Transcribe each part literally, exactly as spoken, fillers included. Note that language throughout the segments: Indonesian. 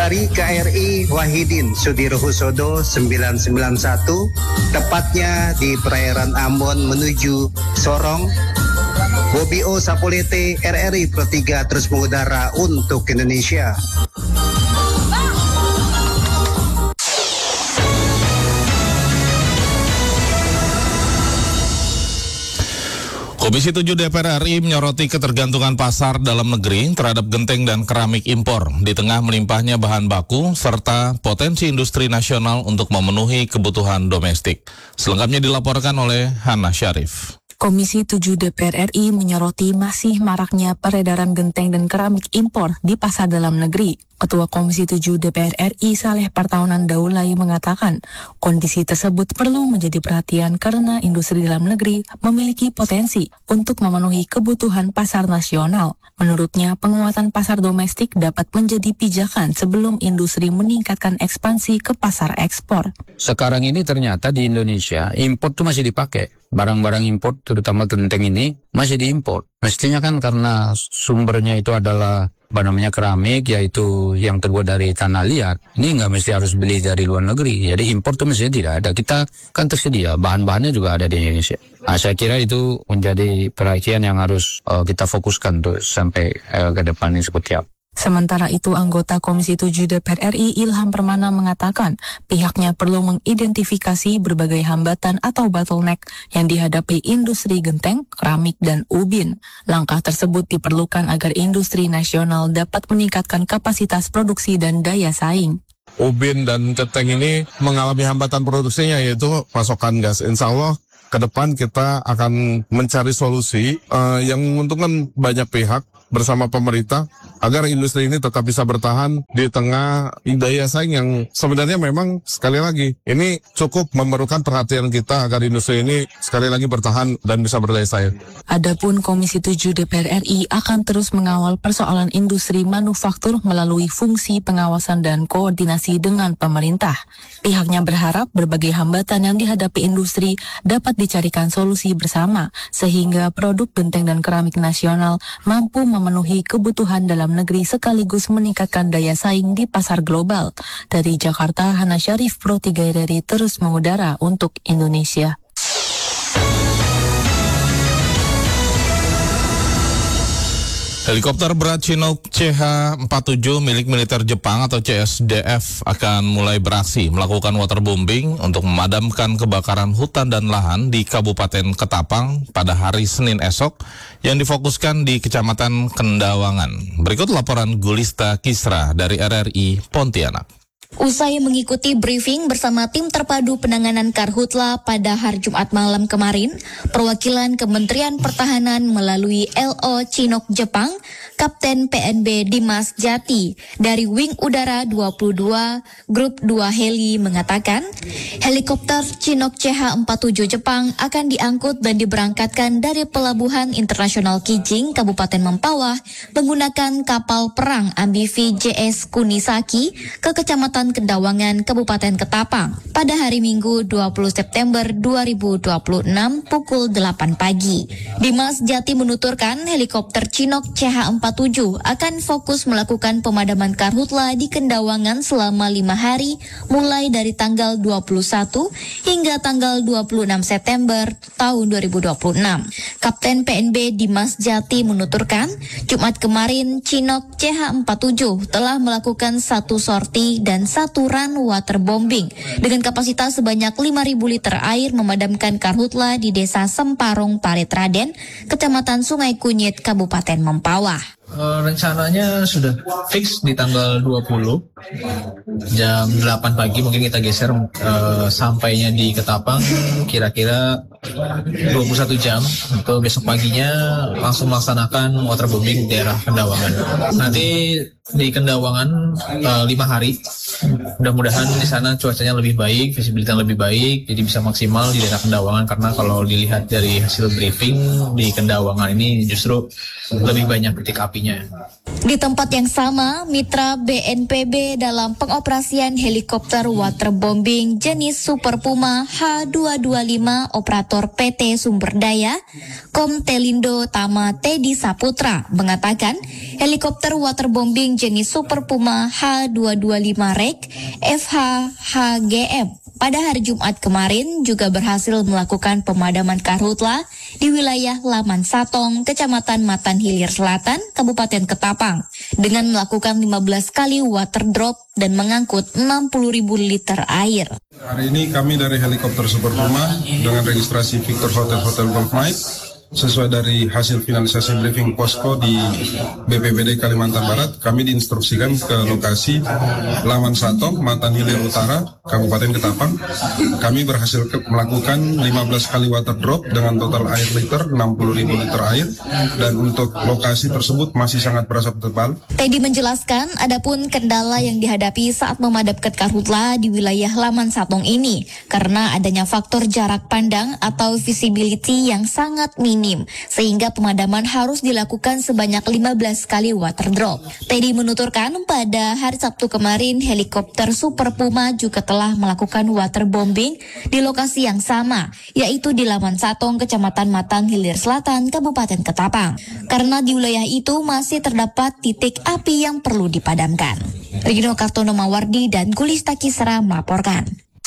Dari K R I Wahidin Sudirohusodo sembilan sembilan satu, tepatnya di perairan Ambon menuju Sorong. Bobi O Sapolete R R I Pro tiga terus mengudara untuk Indonesia. Komisi tujuh D P R R I menyoroti ketergantungan pasar dalam negeri terhadap genteng dan keramik impor di tengah melimpahnya bahan baku serta potensi industri nasional untuk memenuhi kebutuhan domestik. Selengkapnya dilaporkan oleh Hana Syarif. Komisi tujuh D P R R I menyoroti masih maraknya peredaran genteng dan keramik impor di pasar dalam negeri. Ketua Komisi tujuh D P R R I Saleh Partaunan Daulay mengatakan, kondisi tersebut perlu menjadi perhatian karena industri dalam negeri memiliki potensi untuk memenuhi kebutuhan pasar nasional. Menurutnya, penguatan pasar domestik dapat menjadi pijakan sebelum industri meningkatkan ekspansi ke pasar ekspor. Sekarang ini ternyata di Indonesia impor itu masih dipakai. Barang-barang impor terutama genteng ini masih diimpor. Mestinya kan karena sumbernya itu adalah apa namanya keramik, yaitu yang terbuat dari tanah liat. Ini nggak mesti harus beli dari luar negeri. Jadi impor itu mestinya tidak ada. Kita kan tersedia, bahan-bahannya juga ada di Indonesia. Nah, saya kira itu menjadi perhatian yang harus uh, kita fokuskan tuh sampai uh, ke depan ini seperti apa. Sementara itu, anggota Komisi tujuh D P R R I Ilham Permana mengatakan pihaknya perlu mengidentifikasi berbagai hambatan atau bottleneck yang dihadapi industri genteng, keramik, dan ubin. Langkah tersebut diperlukan agar industri nasional dapat meningkatkan kapasitas produksi dan daya saing. Ubin dan genteng ini mengalami hambatan produksinya, yaitu pasokan gas. Insya Allah ke depan kita akan mencari solusi uh, yang menguntungkan banyak pihak bersama pemerintah agar industri ini tetap bisa bertahan di tengah daya saing yang sebenarnya memang sekali lagi ini cukup memerlukan perhatian kita agar industri ini sekali lagi bertahan dan bisa berdaya saing. Adapun Komisi tujuh D P R R I akan terus mengawal persoalan industri manufaktur melalui fungsi pengawasan dan koordinasi dengan pemerintah. Pihaknya berharap berbagai hambatan yang dihadapi industri dapat dicarikan solusi bersama sehingga produk genteng dan keramik nasional mampu memenuhi kebutuhan dalam negeri sekaligus meningkatkan daya saing di pasar global. Dari Jakarta, Hana Syarif, Pro tiga R R I terus mengudara untuk Indonesia. Helikopter berat Chinook C H empat puluh tujuh milik militer Jepang atau C S D F akan mulai beraksi melakukan waterbombing untuk memadamkan kebakaran hutan dan lahan di Kabupaten Ketapang pada hari Senin esok yang difokuskan di Kecamatan Kendawangan. Berikut laporan Gulista Kisra dari R R I Pontianak. Usai mengikuti briefing bersama tim terpadu penanganan Karhutla pada hari Jumat malam kemarin, perwakilan Kementerian Pertahanan melalui L O Chinook Jepang, Kapten P N B Dimas Jati dari Wing Udara dua puluh dua, Grup dua Heli mengatakan, helikopter Chinook C H empat puluh tujuh Jepang akan diangkut dan diberangkatkan dari Pelabuhan Internasional Kijing, Kabupaten Mempawah, menggunakan kapal perang amfibi J S Kunisaki ke Kecamatan Kendawangan, Kabupaten Ketapang pada hari Minggu dua puluh September dua ribu dua puluh enam pukul delapan pagi. Dimas Jati menuturkan helikopter Chinook C H empat puluh tujuh akan fokus melakukan pemadaman karhutla di Kendawangan selama lima hari mulai dari tanggal dua puluh satu hingga tanggal dua puluh enam September tahun dua ribu dua puluh enam. Kapten P N B Dimas Jati menuturkan Jumat kemarin Chinook C H empat puluh tujuh telah melakukan satu sorti dan satu run waterbombing dengan kapasitas sebanyak lima ribu liter air memadamkan karhutla di Desa Semparong Parit Raden, Kecamatan Sungai Kunyit, Kabupaten Mempawah. Uh, rencananya sudah fix di tanggal dua puluh jam delapan pagi, mungkin kita geser uh, sampainya di Ketapang kira-kira dua puluh satu jam untuk besok paginya langsung melaksanakan waterbombing di daerah Kendawangan. Nanti di Kendawangan uh, lima hari, mudah-mudahan di sana cuacanya lebih baik, visibilitas lebih baik, jadi bisa maksimal di daerah Kendawangan, karena kalau dilihat dari hasil briefing di Kendawangan ini justru lebih banyak titik api. nantinya. Di tempat yang sama, mitra B N P B dalam pengoperasian helikopter waterbombing jenis Super Puma H dua dua lima operator P T Sumberdaya, Komtelindo Tama Teddy Saputra mengatakan helikopter waterbombing jenis Super Puma H dua dua lima R E K F H H G M pada hari Jumat kemarin juga berhasil melakukan pemadaman karhutla di wilayah Laman Satong, Kecamatan Matan Hilir Selatan, Kabupaten Ketapang, dengan melakukan lima belas kali water drop dan mengangkut enam puluh ribu liter air. Hari ini kami dari helikopter Super Puma dengan registrasi Victor Hotel Hotel Golf Mike sesuai dari hasil finalisasi briefing posko di B P B D Kalimantan Barat, kami diinstruksikan ke lokasi Laman Satong, Matan Hilir Utara, Kabupaten Ketapang. Kami berhasil ke- melakukan lima belas kali water drop dengan total air liter enam puluh ribu liter air, dan untuk lokasi tersebut masih sangat berasap tebal. Teddy menjelaskan adapun kendala yang dihadapi saat memadamkan karhutla di wilayah Laman Satong ini karena adanya faktor jarak pandang atau visibility yang sangat minim, sehingga pemadaman harus dilakukan sebanyak lima belas kali water drop. Teddy menuturkan pada hari Sabtu kemarin helikopter Super Puma juga telah melakukan waterbombing di lokasi yang sama, yaitu di Laman Satong, Kecamatan Matan Hilir Selatan, Kabupaten Ketapang, karena di wilayah itu masih terdapat titik api yang perlu dipadamkan. Regino Kartono Mawardi dan Kulista Kisra melaporkan.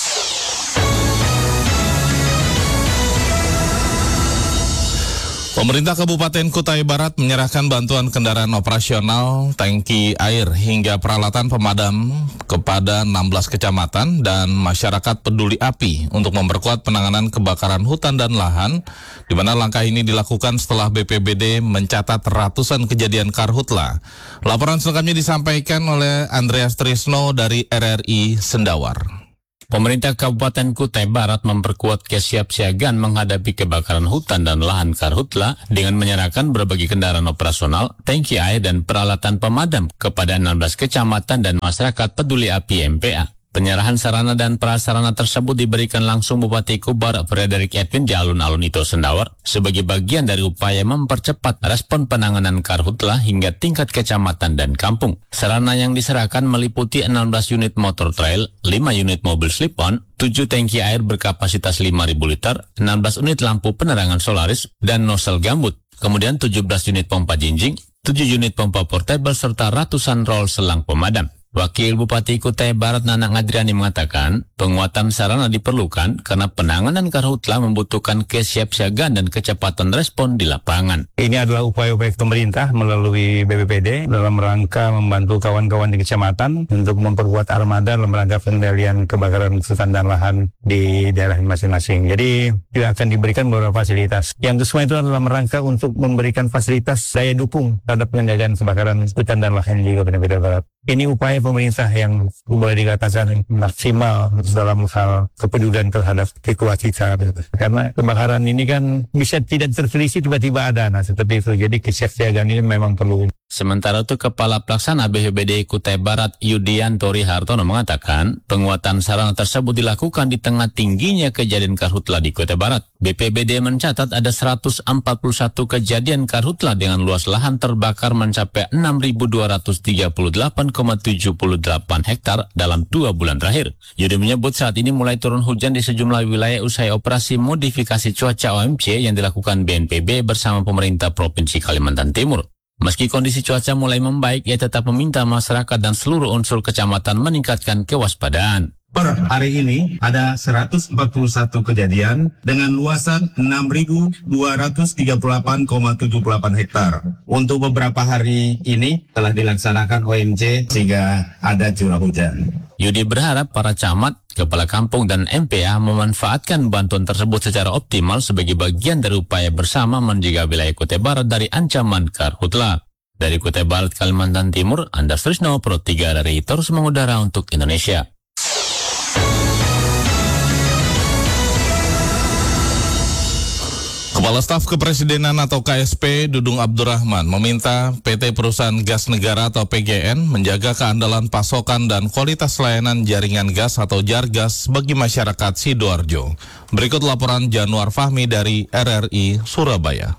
Pemerintah Kabupaten Kutai Barat menyerahkan bantuan kendaraan operasional, tangki air hingga peralatan pemadam kepada enam belas kecamatan dan masyarakat peduli api untuk memperkuat penanganan kebakaran hutan dan lahan, di mana langkah ini dilakukan setelah B P B D mencatat ratusan kejadian karhutla. Laporan selengkapnya disampaikan oleh Andreas Trisno dari R R I Sendawar. Pemerintah Kabupaten Kutai Barat memperkuat kesiapsiagaan menghadapi kebakaran hutan dan lahan karhutla dengan menyerahkan berbagai kendaraan operasional, tangki air dan peralatan pemadam kepada enam belas kecamatan dan masyarakat peduli api M P A. Penyerahan sarana dan prasarana tersebut diberikan langsung Bupati Kubar Frederick Edwin di alun-alun Ito Sendawar sebagai bagian dari upaya mempercepat respon penanganan karhutla hingga tingkat kecamatan dan kampung. Sarana yang diserahkan meliputi enam belas unit motor trail, lima unit mobil slip-on, tujuh tangki air berkapasitas lima ribu liter, enam belas unit lampu penerangan solaris, dan nosel gambut. Kemudian tujuh belas unit pompa jinjing, tujuh unit pompa portable, serta ratusan roll selang pemadam. Wakil Bupati Kutai Barat Nanang Adriani mengatakan penguatan sarana diperlukan karena penanganan karhutla membutuhkan kesiapsiagaan dan kecepatan respon di lapangan. Ini adalah upaya-upaya pemerintah melalui B P B D dalam rangka membantu kawan-kawan di kecamatan untuk memperkuat armada dalam rangka pengendalian kebakaran hutan dan lahan di daerah masing-masing. Jadi tidak akan diberikan beberapa fasilitas. Yang semua itu adalah rangka untuk memberikan fasilitas daya dukung terhadap pengendalian kebakaran hutan dan lahan di Kabupaten Kutai Barat. Ini upaya pemerintah yang boleh dikatakan maksimal dalam hal kepedulian terhadap kewajiban. Karena kebakaran ini kan bisa tidak terselisih tiba-tiba ada, nah seperti itu. Jadi kesiapsiagaan ini memang perlu. Sementara itu Kepala Pelaksana B P B D Kutai Barat Yudianto Rihartono mengatakan penguatan sarana tersebut dilakukan di tengah tingginya kejadian karhutla di Kutai Barat. B P B D mencatat ada seratus empat puluh satu kejadian karhutla dengan luas lahan terbakar mencapai enam ribu dua ratus tiga puluh delapan koma tujuh delapan hektar dalam dua bulan terakhir. Yudi menyebut saat ini mulai turun hujan di sejumlah wilayah usai operasi modifikasi cuaca O M C yang dilakukan B N P B bersama pemerintah Provinsi Kalimantan Timur. Meski kondisi cuaca mulai membaik, ia tetap meminta masyarakat dan seluruh unsur kecamatan meningkatkan kewaspadaan. Per hari ini ada seratus empat puluh satu kejadian dengan luasan enam ribu dua ratus tiga puluh delapan koma tujuh delapan hektar. Untuk beberapa hari ini telah dilaksanakan O M C sehingga ada curah hujan. Yudi berharap para camat, kepala kampung dan M P A memanfaatkan bantuan tersebut secara optimal sebagai bagian dari upaya bersama menjaga wilayah Kutai Barat dari ancaman karhutla. Dari Kutai Barat, Kalimantan Timur, Andas Trisno, Pro tiga dari Terus Mengudara untuk Indonesia. Kepala Staf Kepresidenan atau K S P Dudung Abdurrahman meminta P T Perusahaan Gas Negara atau P G N menjaga keandalan pasokan dan kualitas layanan jaringan gas atau Jargas bagi masyarakat Sidoarjo. Berikut laporan Januar Fahmi dari R R I Surabaya. K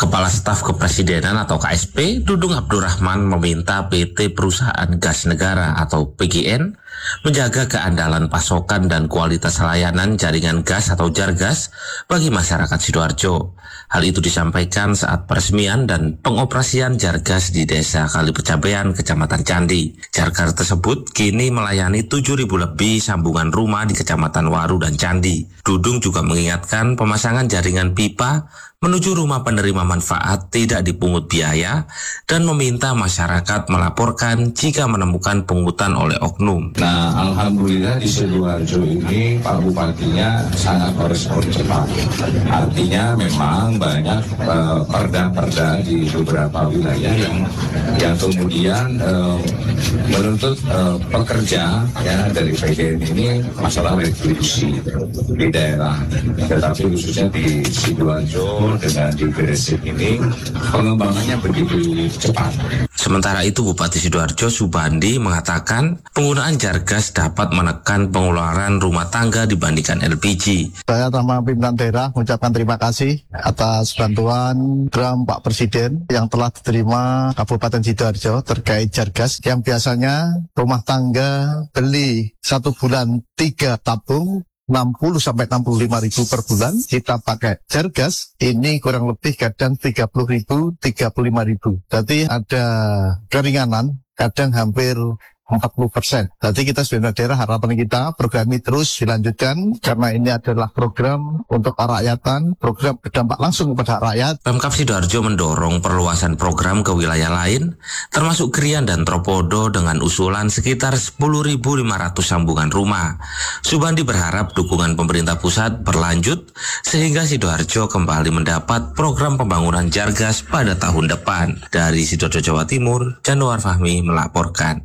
Kepala Staf Kepresidenan atau K S P, Dudung Abdurrahman meminta P T Perusahaan Gas Negara atau P G N menjaga keandalan pasokan dan kualitas layanan jaringan gas atau Jargas bagi masyarakat Sidoarjo. Hal itu disampaikan saat peresmian dan pengoperasian Jargas di Desa Kalipecabean, Kecamatan Candi. Jargas tersebut kini melayani tujuh ribu lebih sambungan rumah di Kecamatan Waru dan Candi. Dudung juga mengingatkan pemasangan jaringan pipa menuju rumah penerima manfaat tidak dipungut biaya dan meminta masyarakat melaporkan jika menemukan pungutan oleh oknum. Nah, alhamdulillah di Sidoarjo ini Pak Bupatinya sangat merespon cepat. Artinya memang banyak uh, perda-perda di beberapa wilayah yang yang kemudian uh, menuntut uh, pekerja ya dari P G N ini masalah retribusi di daerah. Tetapi khususnya di Sidoarjo dengan di Gresik ini pengembangannya begitu cepat. Sementara itu Bupati Sidoarjo Subandi mengatakan penggunaan Jargas dapat menekan pengeluaran rumah tangga dibandingkan L P G. Saya sama pimpinan daerah mengucapkan terima kasih atas bantuan program Pak Presiden yang telah diterima Kabupaten Sidoarjo terkait Jargas yang biasanya rumah tangga beli satu bulan tiga tabung enam puluh sampai enam puluh lima ribu per bulan, kita pakai Jargas ini kurang lebih kadang tiga puluh ribu, tiga puluh lima ribu. Jadi ada keringanan, kadang hampir empat puluh persen. Jadi kita sebenarnya daerah harapan kita program ini terus dilanjutkan karena ini adalah program untuk rakyatan, program berdampak langsung kepada rakyat. Pemkab Sidoarjo mendorong perluasan program ke wilayah lain, termasuk Krian dan Tropodo dengan usulan sekitar sepuluh ribu lima ratus sambungan rumah. Subandi berharap dukungan pemerintah pusat berlanjut sehingga Sidoarjo kembali mendapat program pembangunan Jargas pada tahun depan. Dari Sidoarjo, Jawa Timur, Januar Fahmi melaporkan.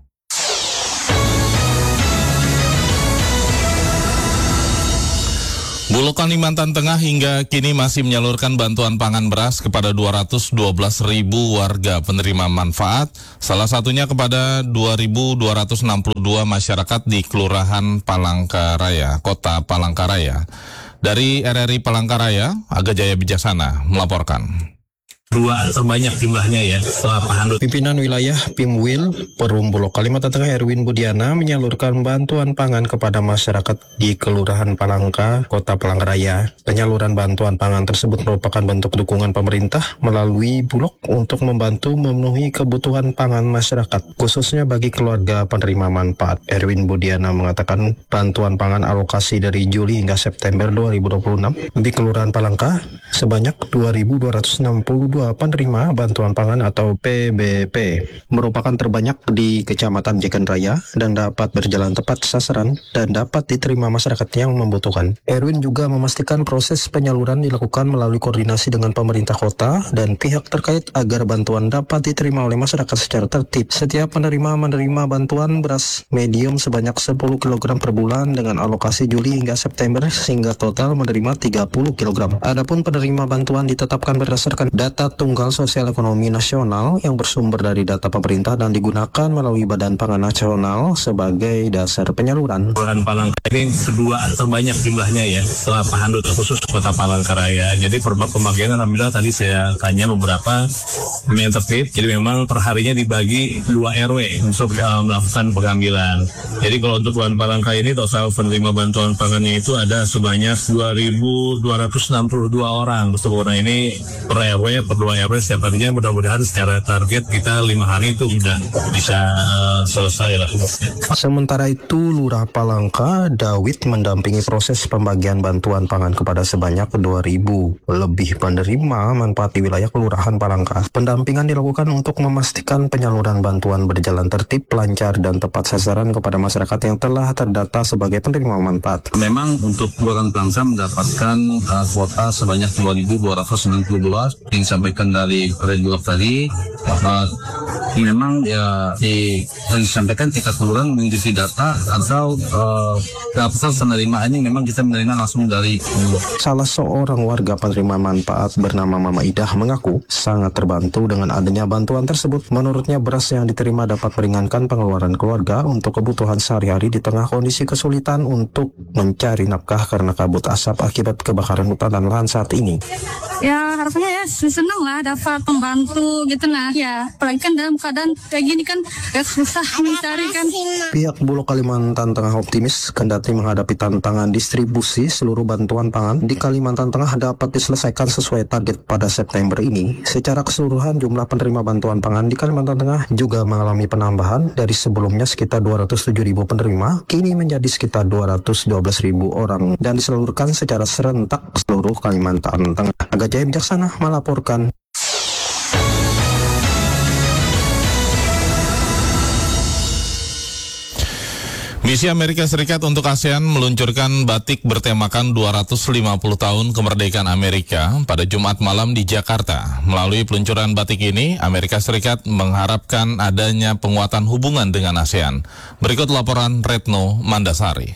Bulog Kalimantan Tengah hingga kini masih menyalurkan bantuan pangan beras kepada dua ratus dua belas ribu warga penerima manfaat, salah satunya kepada dua ribu dua ratus enam puluh dua masyarakat di Kelurahan Palangkaraya, Kota Palangkaraya. Dari R R I Palangkaraya, Aga Jaya Bijaksana melaporkan. Dua terbanyak jumlahnya ya, setelah Pak Handut. Pimpinan wilayah Pimwil Perum Bulog Kalimantan Tengah Erwin Budiana menyalurkan bantuan pangan kepada masyarakat di Kelurahan Palangka, Kota Palangkaraya. Penyaluran bantuan pangan tersebut merupakan bentuk dukungan pemerintah melalui Bulog untuk membantu memenuhi kebutuhan pangan masyarakat, khususnya bagi keluarga penerima manfaat. Erwin Budiana mengatakan bantuan pangan alokasi dari Juli hingga September dua ribu dua puluh enam di Kelurahan Palangka sebanyak dua ribu dua ratus enam puluh dua penerima bantuan pangan atau P B P, merupakan terbanyak di Kecamatan Jeken Raya dan dapat berjalan tepat sasaran dan dapat diterima masyarakat yang membutuhkan. Erwin juga memastikan proses penyaluran dilakukan melalui koordinasi dengan pemerintah kota dan pihak terkait agar bantuan dapat diterima oleh masyarakat secara tertib. Setiap penerima menerima bantuan beras medium sebanyak sepuluh kilogram per bulan dengan alokasi Juli hingga September sehingga total menerima tiga puluh kilogram. Adapun penerima bantuan ditetapkan berdasarkan data Tunggal Sosial Ekonomi Nasional yang bersumber dari data pemerintah dan digunakan melalui Badan Pangan Nasional sebagai dasar penyaluran. Kelurahan Palangka ini kedua terbanyak jumlahnya ya, setelah Pak Handut khusus Kota Palangkaraya. Jadi pembagian alhamdulillah tadi saya tanya beberapa yang tertib. Jadi memang perharinya dibagi dua R W untuk uh, melakukan pengambilan. Jadi kalau untuk Kelurahan Palangka ini total penerima bantuan pangannya itu ada sebanyak dua ribu dua ratus enam puluh dua orang. Sempurna ini per R W per dua R W setiap harinya, mudah-mudahan secara target kita lima hari itu sudah bisa uh, selesai lah. Sementara itu Lurah Palangka Dawid mendampingi proses pembagian bantuan pangan kepada sebanyak dua ribu lebih penerima manfaat di wilayah Kelurahan Palangka. Pendampingan dilakukan untuk memastikan penyaluran bantuan berjalan tertib, lancar dan tepat sasaran kepada masyarakat yang telah terdata sebagai penerima manfaat. Memang untuk Kelurahan Palangka mendapatkan uh, kuota sebanyak dua ribu dua ratus sembilan puluh dua yang disampaikan dari Bulog tadi. Uh, memang ya di, yang disampaikan tingkat kelurahan mengikuti data atau uh, daftar penerimaan ini memang kita menerima langsung dari Bulog. Salah seorang warga penerima manfaat bernama Mama Idah mengaku sangat terbantu dengan adanya bantuan tersebut. Menurutnya beras yang diterima dapat meringankan pengeluaran keluarga untuk kebutuhan sehari-hari di tengah kondisi kesulitan untuk mencari nafkah karena kabut asap akibat kebakaran hutan dan lahan saat ini. Ya harapannya ya senang senang lah dapat pembantu gitu nah. Ya, apalagi kan dalam keadaan kayak gini kan gak susah mencari kan. Pihak Bulog Kalimantan Tengah optimis kendati menghadapi tantangan distribusi seluruh bantuan pangan di Kalimantan Tengah dapat diselesaikan sesuai target pada September ini. Secara keseluruhan jumlah penerima bantuan pangan di Kalimantan Tengah juga mengalami penambahan dari sebelumnya sekitar dua ratus tujuh ribu penerima, kini menjadi sekitar dua ratus dua belas ribu orang dan disalurkan secara serentak seluruh Kalimantan Tengah. Aga Jaya Bijaksana melaporkan. Misi Amerika Serikat untuk ASEAN meluncurkan batik bertemakan dua ratus lima puluh tahun kemerdekaan Amerika pada Jumat malam di Jakarta. Melalui peluncuran batik ini, Amerika Serikat mengharapkan adanya penguatan hubungan dengan ASEAN. Berikut laporan Retno Mandasari.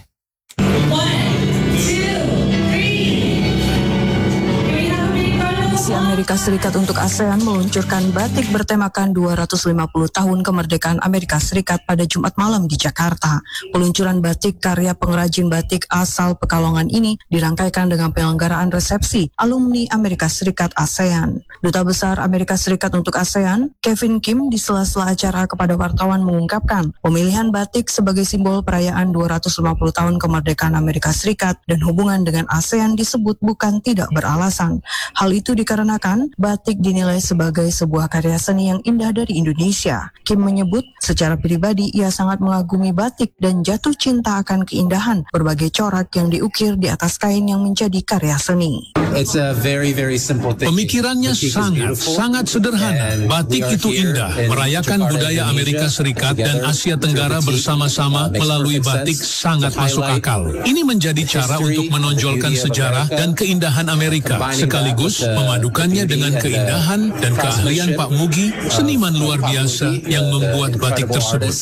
Misi Amerika Serikat untuk ASEAN meluncurkan batik bertemakan dua ratus lima puluh tahun kemerdekaan Amerika Serikat pada Jumat malam di Jakarta. Peluncuran batik karya pengrajin batik asal Pekalongan ini dirangkaikan dengan penyelenggaraan resepsi alumni Amerika Serikat ASEAN. Duta Besar Amerika Serikat untuk ASEAN, Kevin Kim, di sela-sela acara kepada wartawan mengungkapkan pemilihan batik sebagai simbol perayaan dua ratus lima puluh tahun kemerdekaan Amerika Serikat dan hubungan dengan ASEAN disebut bukan tidak beralasan. Hal itu dikarenakan batik dinilai sebagai sebuah karya seni yang indah dari Indonesia. Kim menyebut secara pribadi ia sangat mengagumi batik dan jatuh cinta akan keindahan berbagai corak yang diukir di atas kain yang menjadi karya seni. Pemikirannya sangat, sangat sederhana. Batik itu indah, merayakan budaya Amerika Serikat dan Asia Tenggara bersama-sama melalui batik sangat masuk akal. Ini menjadi cara untuk menonjolkan sejarah dan keindahan Amerika, sekaligus memadukannya dengan keindahan dan keahlian Pak Mugi, seniman luar biasa yang membuat batik tersebut.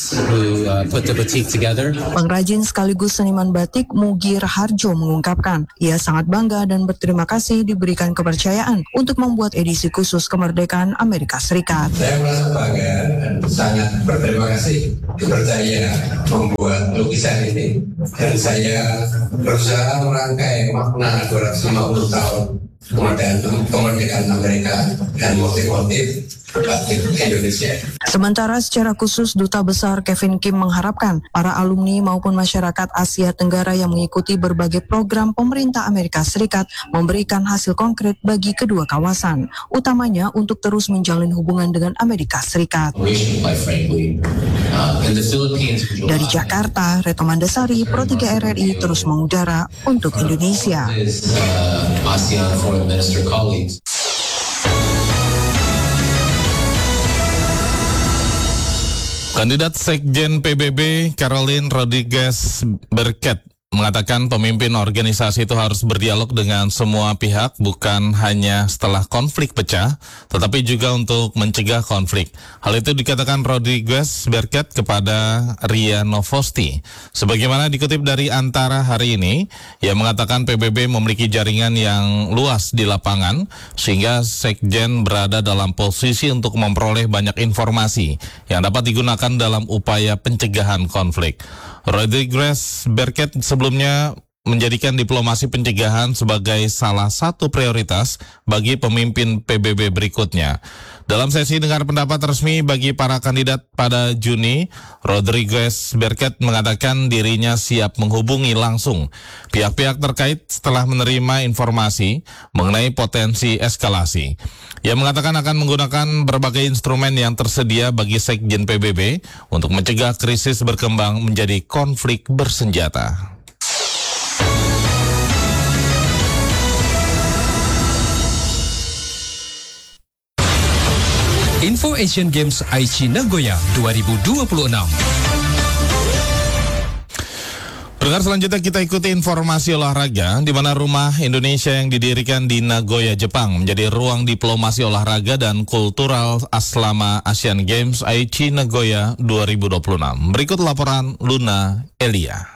Pengrajin sekaligus seniman batik Mugi Raharjo mengungkapkan, ia sangat bangga dan berterima kasih diberikan kepercayaan untuk membuat edisi khusus kemerdekaan Amerika Serikat. Saya merasa bangga dan sangat berterima kasih dipercaya membuat lukisan ini, dan saya berusaha merangkai makna dua ratus lima puluh tahun kemerdekaan, kemerdekaan Amerika dan motif-motif batik Indonesia. Sementara secara khusus Duta Besar Kevin Kim mengharapkan para alumni maupun masyarakat Asia Tenggara yang mengikuti berbagai program pemerintah Amerika Serikat memberikan hasil konkret bagi kedua kawasan, utamanya untuk terus menjalin hubungan dengan Amerika Serikat. Dari Jakarta, Retno Mandasari, Pro tiga R R I terus mengudara untuk Indonesia. Kandidat Sekjen P B B Caroline Rodriguez Berket mengatakan pemimpin organisasi itu harus berdialog dengan semua pihak, bukan hanya setelah konflik pecah, tetapi juga untuk mencegah konflik. Hal itu dikatakan Rodriguez Berket kepada Ria Novosti. Sebagaimana dikutip dari Antara hari ini, ia mengatakan P B B memiliki jaringan yang luas di lapangan, sehingga Sekjen berada dalam posisi untuk memperoleh banyak informasi yang dapat digunakan dalam upaya pencegahan konflik. Rodriguez Berket sebelumnya menjadikan diplomasi pencegahan sebagai salah satu prioritas bagi pemimpin P B B berikutnya. Dalam sesi dengar pendapat resmi bagi para kandidat pada Juni, Rodriguez Berket mengatakan dirinya siap menghubungi langsung pihak-pihak terkait setelah menerima informasi mengenai potensi eskalasi. Ia mengatakan akan menggunakan berbagai instrumen yang tersedia bagi Sekjen P B B untuk mencegah krisis berkembang menjadi konflik bersenjata. Info Asian Games Aichi Nagoya dua ribu dua puluh enam. Pendengar, selanjutnya kita ikuti informasi olahraga, di mana Rumah Indonesia yang didirikan di Nagoya, Jepang menjadi ruang diplomasi olahraga dan kultural selama Asian Games Aichi Nagoya dua ribu dua puluh enam. Berikut laporan Luna Elia.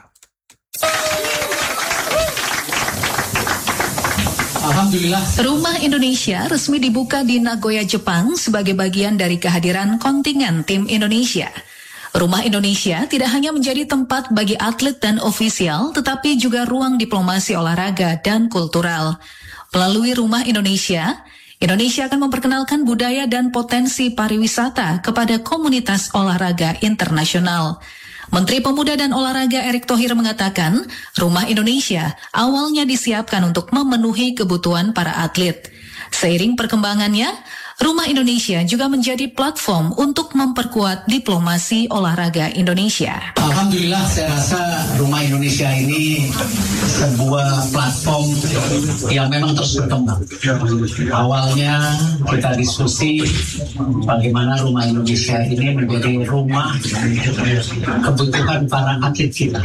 Alhamdulillah. Rumah Indonesia resmi dibuka di Nagoya, Jepang sebagai bagian dari kehadiran kontingen tim Indonesia. Rumah Indonesia tidak hanya menjadi tempat bagi atlet dan ofisial, tetapi juga ruang diplomasi olahraga dan kultural. Melalui Rumah Indonesia, Indonesia akan memperkenalkan budaya dan potensi pariwisata kepada komunitas olahraga internasional. Menteri Pemuda dan Olahraga Erick Thohir mengatakan, Rumah Indonesia awalnya disiapkan untuk memenuhi kebutuhan para atlet. Seiring perkembangannya, Rumah Indonesia juga menjadi platform untuk memperkuat diplomasi olahraga Indonesia. Alhamdulillah, saya rasa Rumah Indonesia ini sebuah platform yang memang terus berkembang. Awalnya kita diskusi bagaimana Rumah Indonesia ini menjadi rumah kebutuhan para atlet kita.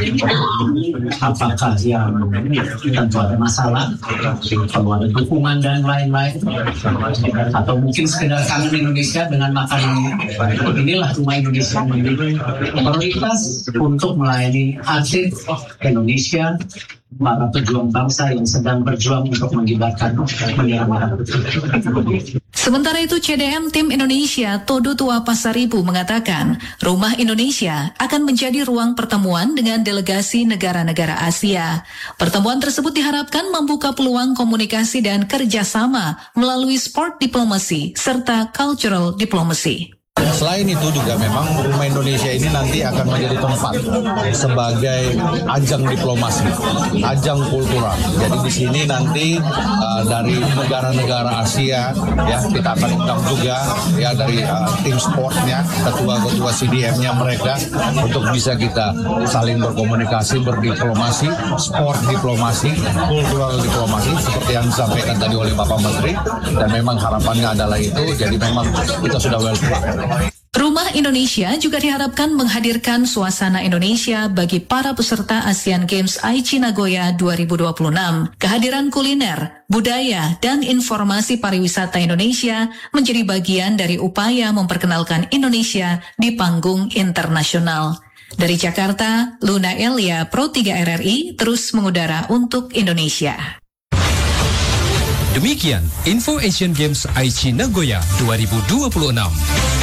Apakah yang tentu ada masalah, kalau ada dukungan dan lain-lain, atau mungkin sekedar kangen Indonesia dengan makanan. Inilah Rumah Indonesia menjadi prioritas untuk melayani atlet Indonesia, para pejuang bangsa yang sedang berjuang untuk mengibarkan bendera merah putih. Sementara itu, C D M Tim Indonesia Todo Tua Pasaribu mengatakan, Rumah Indonesia akan menjadi ruang pertemuan dengan delegasi negara-negara Asia. Pertemuan tersebut diharapkan membuka peluang komunikasi dan kerjasama melalui sport diplomacy serta cultural diplomacy. Selain itu juga memang Rumah Indonesia ini nanti akan menjadi tempat sebagai ajang diplomasi, ajang kultural. Jadi di sini nanti uh, dari negara-negara Asia ya kita akan undang juga ya dari uh, tim sportnya, ketua-ketua C D M-nya mereka untuk bisa kita saling berkomunikasi, berdiplomasi, sport diplomasi, kultural diplomasi seperti yang disampaikan tadi oleh Bapak Menteri, dan memang harapannya adalah itu. Jadi memang kita sudah well prepared. Rumah Indonesia juga diharapkan menghadirkan suasana Indonesia bagi para peserta Asian Games Aichi Nagoya dua ribu dua puluh enam. Kehadiran kuliner, budaya, dan informasi pariwisata Indonesia menjadi bagian dari upaya memperkenalkan Indonesia di panggung internasional. Dari Jakarta, Luna Elia, Pro tiga R R I, terus mengudara untuk Indonesia. Demikian info Asian Games Aichi Nagoya dua ribu dua puluh enam.